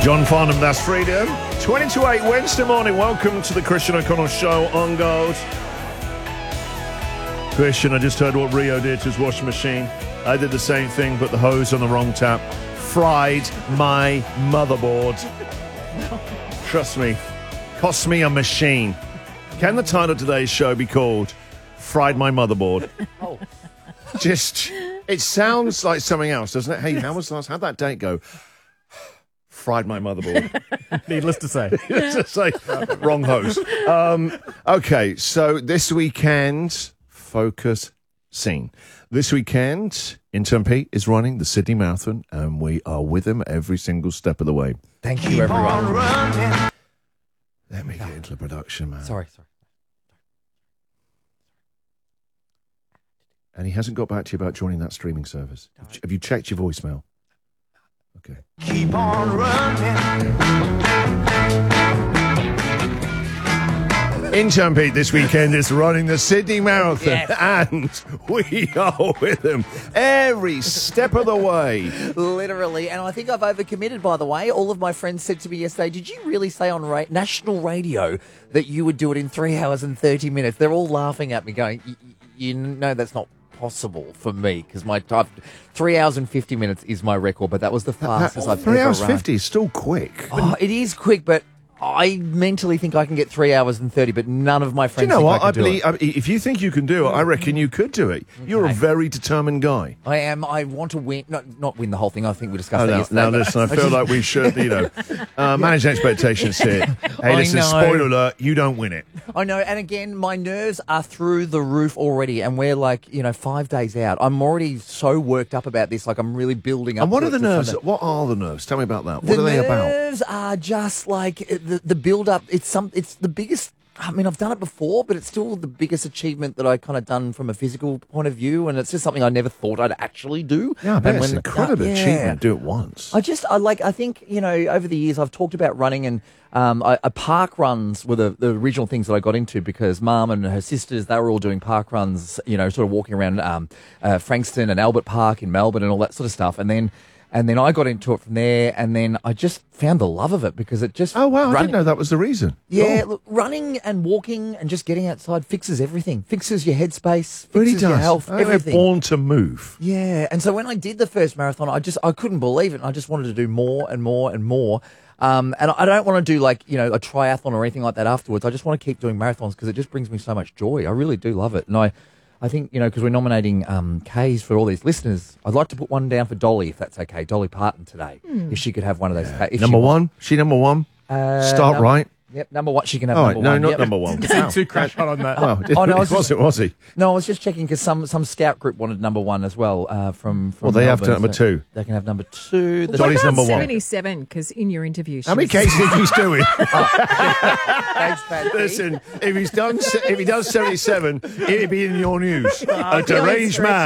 John Farnham, that's Freedom. 20 to 8 Wednesday morning. Welcome to the Christian O'Connell Show on Gold. Christian, I just heard what Rio did to his washing machine. I did the same thing, but the hose on the wrong tap. Fried my motherboard. Trust me. Cost me a machine. Can the title of today's show be called Fried My Motherboard? Oh. Just, it sounds like something else, doesn't it? Hey, how'd that date go? Fried my motherboard. Needless to say. Just say, wrong hose. Okay, so this weekend, focus scene. This weekend, Intern Pete is running the Sydney Marathon, and we are with him every single step of the way. Thank you, everyone. Let me get into the production, man. Sorry. And he hasn't got back to you about joining that streaming service. Have you checked your voicemail? Okay. Keep on running. Intern Pete this weekend is running the Sydney Marathon, Yes. and we are with him every step of the way. Literally. And I think I've overcommitted, by the way. All of my friends said to me yesterday, did you really say on national radio that you would do it in 3 hours and 30 minutes? They're all laughing at me going, you know that's not possible for me because my time 3 hours and 50 minutes is my record, but that was the fastest I've ever 3 hours run. 50 is still quick. Oh, it is quick, but I mentally think I can get 3 hours and 30, but none of my Do friends you know think what? I can do it. If you think you can do it, I reckon you could do it. You're a very determined guy. I am. I want to win, not win the whole thing. I think we discussed that Now yesterday. listen, I feel like we should, manage expectations here. Hey, I listen, know. spoiler alert, you don't win it. I know, and again, my nerves are through the roof already, and we're 5 days out. I'm already so worked up about this, I'm really building up. And what to are the it, nerves? Sunday. What are the nerves? Tell me about that. What The are they about? nerves are just like the build up. It's the biggest. I mean, I've done it before, but it's still the biggest achievement that I kind of done from a physical point of view, and it's just something I never thought I'd actually do. Yeah, I bet And it's an incredible achievement. Do it once. I think, over the years I've talked about running, and I park runs were the original things that I got into because Mum and her sisters, they were all doing park runs, sort of walking around Frankston and Albert Park in Melbourne and all that sort of stuff. And then I got into it from there, and then I just found the love of it because it just... Oh, wow, I didn't know that was the reason. Yeah, Oh. look, running and walking and just getting outside fixes everything. Fixes your headspace, It really fixes your does. health, They're everything. born to move. Yeah, and so when I did the first marathon, I couldn't believe it, and I just wanted to do more and more and more. And I don't want to do a triathlon or anything like that afterwards. I just want to keep doing marathons because it just brings me so much joy. I really do love it, and I think, because we're nominating Ks for all these listeners, I'd like to put one down for Dolly, if that's okay. Dolly Parton today, if she could have one of those. If Number one? She number one? Start right. Yep, number one. She can have Oh, number no, one. not Yep. number one. Too crash hot on that. Well, Oh, no, I was was he? No, I was just checking because some scout group wanted number one as well. From Well, they have to Melbourne, number two. They can have number two. The Dolly's number one. 77, because in your interview, How many cases do you think he's doing? Thanks, Patsy. Listen, if he does 77, it'd be in your news. A deranged man